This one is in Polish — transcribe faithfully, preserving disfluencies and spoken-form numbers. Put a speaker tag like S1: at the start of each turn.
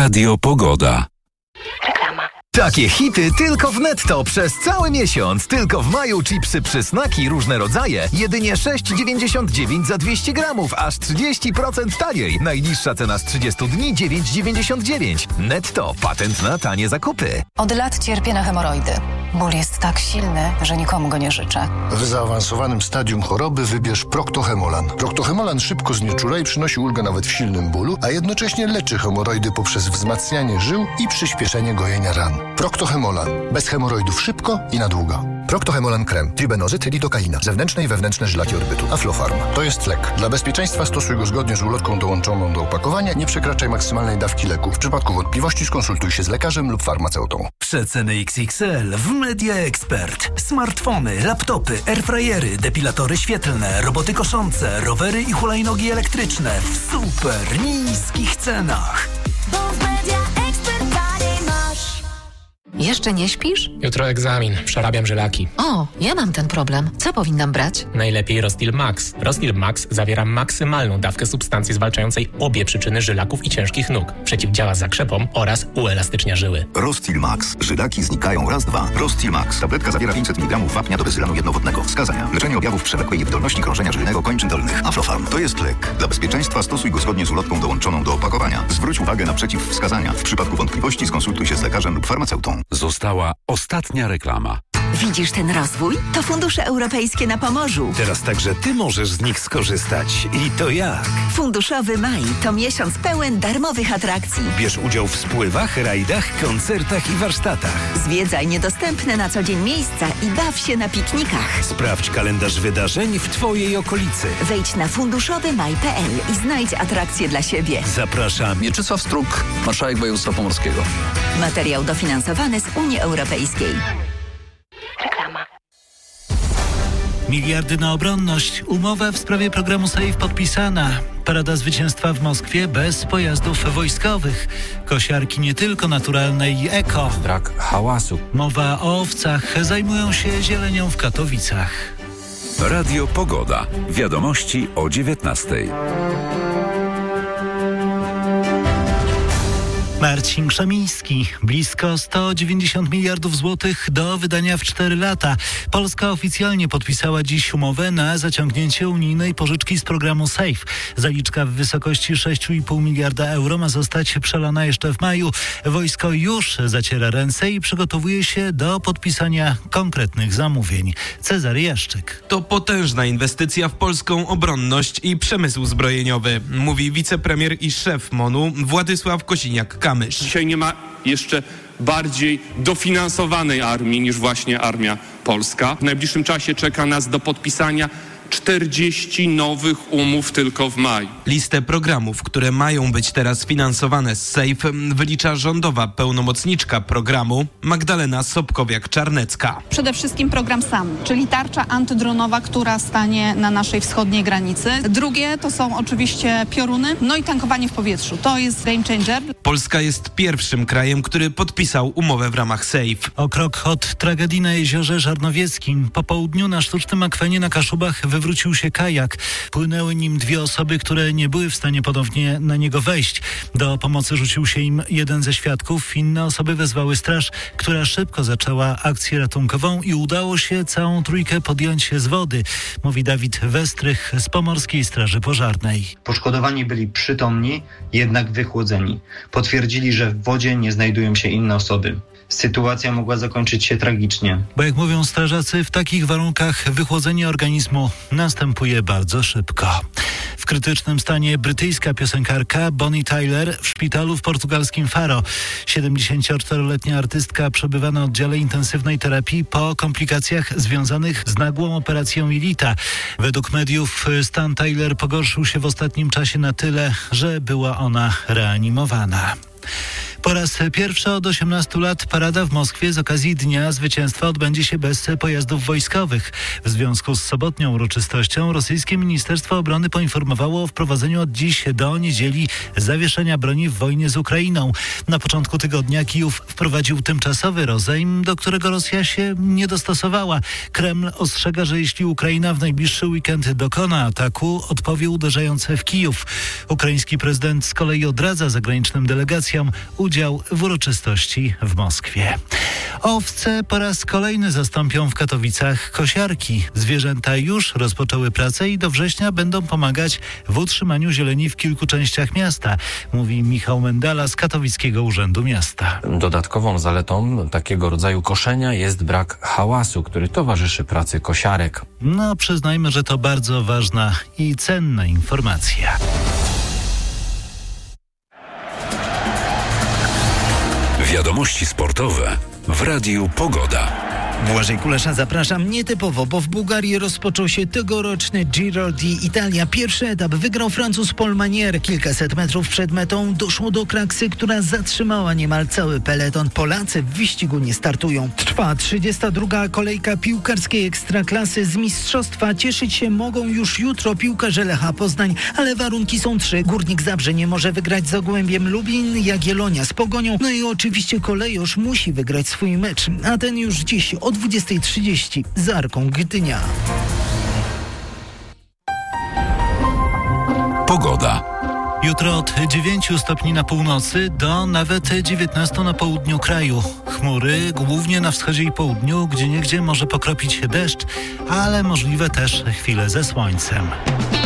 S1: Radio Pogoda.
S2: Reklama.
S3: Takie hity tylko w Netto przez cały miesiąc. Tylko w maju chipsy przysmaki różne rodzaje. Jedynie sześć dziewięćdziesiąt dziewięć za dwieście gramów, aż trzydzieści procent taniej. Najniższa cena z trzydziestu dni dziewięć dziewięćdziesiąt dziewięć. Netto. Patent na tanie zakupy.
S4: Od lat cierpię na hemoroidy. Ból jest tak silny, że nikomu go nie życzę.
S5: W zaawansowanym stadium choroby wybierz Proctohemolan. Proctohemolan szybko znieczula i przynosi ulgę nawet w silnym bólu, a jednocześnie leczy hemoroidy poprzez wzmacnianie żył i przyspieszenie gojenia ran. Proctohemolan. Bez hemoroidów szybko i na długo. Proctohemolan krem. Tribenozyt, lidokaina. Zewnętrzne i wewnętrzne żylaki odbytu. Aflofarm. To jest lek. Dla bezpieczeństwa stosuj go zgodnie z ulotką dołączoną do opakowania. Nie przekraczaj maksymalnej dawki leku. W przypadku wątpliwości skonsultuj się z lekarzem lub farmaceutą.
S6: Przeceny X X L w Media Expert. Smartfony, laptopy, airfryery, depilatory świetlne, roboty koszące, rowery i hulajnogi elektryczne w super niskich cenach.
S7: Bo w Media Expert taniej masz.
S4: Jeszcze nie śpisz?
S8: Jutro egzamin, przerabiam żylaki.
S4: O, ja mam ten problem. Co powinnam brać?
S8: Najlepiej Rostil Max. Rostil Max zawiera maksymalną dawkę substancji zwalczającej obie przyczyny żylaków i ciężkich nóg. Przeciwdziała zakrzepom oraz uelastycznia żyły.
S9: Rostil Max. Żylaki znikają raz, dwa. Rostil Max. Tabletka zawiera pięćset miligramów wapnia do bezylanu jednowodnego. Wskazania. Leczenie objawów przewlekłej niewydolności krążenia żylnego kończyn dolnych. Aflofarm. To jest lek. Dla bezpieczeństwa stosuj go zgodnie z ulotką dołączoną do opakowania. Zwróć uwagę na przeciwwskazania. W przypadku wątpliwości skonsultuj się z lekarzem lub farmaceutą.
S1: Została ostatnia reklama.
S10: Widzisz ten rozwój? To fundusze europejskie na Pomorzu.
S11: Teraz także ty możesz z nich skorzystać. I to jak?
S10: Funduszowy maj to miesiąc pełen darmowych atrakcji.
S11: Bierz udział w spływach, rajdach, koncertach i warsztatach.
S10: Zwiedzaj niedostępne na co dzień miejsca i baw się na piknikach.
S11: Sprawdź kalendarz wydarzeń w twojej okolicy.
S10: Wejdź na funduszowymaj kropka p l i znajdź atrakcje dla siebie.
S11: Zapraszam.
S12: Mieczysław Struk, marszałek województwa pomorskiego.
S10: Materiał dofinansowany z Unii Europejskiej.
S2: Reklama.
S13: Miliardy na obronność. Umowa w sprawie programu SAFE podpisana. Parada zwycięstwa w Moskwie bez pojazdów wojskowych. Kosiarki nie tylko naturalne i eko.
S14: Brak hałasu.
S13: Mowa o owcach. Zajmują się zielenią w Katowicach.
S1: Radio Pogoda. Wiadomości o dziewiętnastej.
S13: Marcin Krzemiński. Blisko sto dziewięćdziesiąt miliardów złotych do wydania w cztery lata. Polska oficjalnie podpisała dziś umowę na zaciągnięcie unijnej pożyczki z programu SAFE. Zaliczka w wysokości sześć i pół miliarda euro ma zostać przelana jeszcze w maju. Wojsko już zaciera ręce i przygotowuje się do podpisania konkretnych zamówień. Cezary Jaszczyk.
S15: To potężna inwestycja w polską obronność i przemysł zbrojeniowy, mówi wicepremier i szef MON-u Władysław Kosiniak-Kamysz.
S16: Dzisiaj nie ma jeszcze bardziej dofinansowanej armii niż właśnie Armia Polska. W najbliższym czasie czeka nas do podpisania czterdzieści nowych umów tylko w maju.
S15: Listę programów, które mają być teraz finansowane z SAFE, wylicza rządowa pełnomocniczka programu Magdalena Sobkowiak-Czarnecka.
S17: Przede wszystkim program SAM, czyli tarcza antydronowa, która stanie na naszej wschodniej granicy. Drugie to są oczywiście pioruny, no i tankowanie w powietrzu. To jest game changer.
S15: Polska jest pierwszym krajem, który podpisał umowę w ramach SAFE.
S13: O krok od tragedii na jeziorze Żarnowieckim. Po południu na sztucznym akwenie na Kaszubach wywrócił się kajak. Płynęły nim dwie osoby, które nie były w stanie ponownie na niego wejść. Do pomocy rzucił się im jeden ze świadków. Inne osoby wezwały straż, która szybko zaczęła akcję ratunkową i udało się całą trójkę podjąć z wody, mówi Dawid Westrych z Pomorskiej Straży Pożarnej.
S18: Poszkodowani byli przytomni, jednak wychłodzeni. Potwierdzili, że w wodzie nie znajdują się inne osoby. Sytuacja mogła zakończyć się tragicznie.
S13: Bo jak mówią strażacy, w takich warunkach wychłodzenie organizmu następuje bardzo szybko. W krytycznym stanie brytyjska piosenkarka Bonnie Tyler w szpitalu w portugalskim Faro. siedemdziesięcioczteroletnia artystka przebywa na oddziale intensywnej terapii po komplikacjach związanych z nagłą operacją jelita. Według mediów stan Tyler pogorszył się w ostatnim czasie na tyle, że była ona reanimowana. Po raz pierwszy od osiemnastu lat parada w Moskwie z okazji Dnia Zwycięstwa odbędzie się bez pojazdów wojskowych. W związku z sobotnią uroczystością rosyjskie Ministerstwo Obrony poinformowało o wprowadzeniu od dziś do niedzieli zawieszenia broni w wojnie z Ukrainą. Na początku tygodnia Kijów wprowadził tymczasowy rozejm, do którego Rosja się nie dostosowała. Kreml ostrzega, że jeśli Ukraina w najbliższy weekend dokona ataku, odpowie uderzając w Kijów. Ukraiński prezydent z kolei odradza zagranicznym delegacjom udział w uroczystości w Moskwie. Owce po raz kolejny zastąpią w Katowicach kosiarki. Zwierzęta już rozpoczęły pracę i do września będą pomagać w utrzymaniu zieleni w kilku częściach miasta, mówi Michał Mendala z Katowickiego Urzędu Miasta.
S14: Dodatkową zaletą takiego rodzaju koszenia jest brak hałasu, który towarzyszy pracy kosiarek.
S13: No, przyznajmy, że to bardzo ważna i cenna informacja.
S1: Wiadomości sportowe w Radiu Pogoda.
S19: Błażej Kulesza, zapraszam. Nietypowo, bo w Bułgarii rozpoczął się tegoroczny Giro d'Italia. Pierwszy etap wygrał Francuz Paul Manier. Kilkaset metrów przed metą doszło do kraksy, która zatrzymała niemal cały peleton. Polacy w wyścigu nie startują. Trwa trzydziesta druga kolejka piłkarskiej Ekstraklasy z mistrzostwa. Cieszyć się mogą już jutro piłkarze Lecha Poznań, ale warunki są trzy. Górnik Zabrze nie może wygrać z Zagłębiem Lubin, Jagiellonia z Pogonią. No i oczywiście Kolejosz musi wygrać swój mecz, a ten już dziś o dwudziestej trzydzieści z Arką Gdynia.
S1: Pogoda.
S13: Jutro od dziewięciu stopni na północy do nawet dziewiętnastu na południu kraju. Chmury głównie na wschodzie i południu, gdzieniegdzie może pokropić deszcz, ale możliwe też chwile ze słońcem.